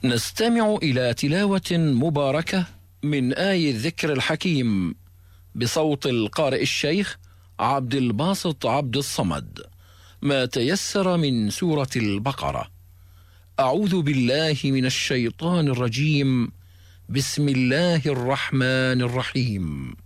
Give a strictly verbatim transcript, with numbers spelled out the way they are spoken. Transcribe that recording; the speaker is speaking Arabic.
نستمع إلى تلاوة مباركة من آي الذكر الحكيم بصوت القارئ الشيخ عبد الباسط عبد الصمد، ما تيسر من سورة البقرة. أعوذ بالله من الشيطان الرجيم. بسم الله الرحمن الرحيم.